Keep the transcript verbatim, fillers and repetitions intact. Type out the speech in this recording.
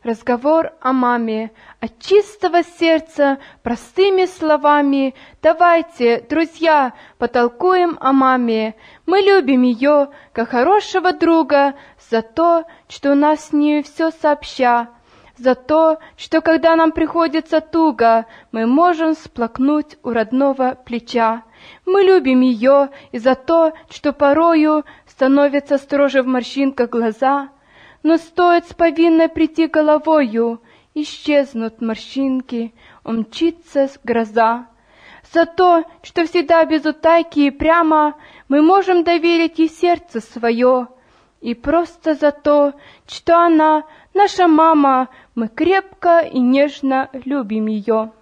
разговор о маме, от чистого сердца, простыми словами. Давайте, друзья, потолкуем о маме. Мы любим ее, как хорошего друга, за то, что у нас с нею все сообща, за то, что когда нам приходится туго, мы можем всплакнуть у родного плеча. Мы любим ее и за то, что порою становятся строже в морщинках глаза, но стоит с повинной прийти головою, исчезнут морщинки, умчится гроза. За то, что всегда без утайки и прямо мы можем доверить ей сердце свое, и просто за то, что она, наша мама, мы крепко и нежно любим ее.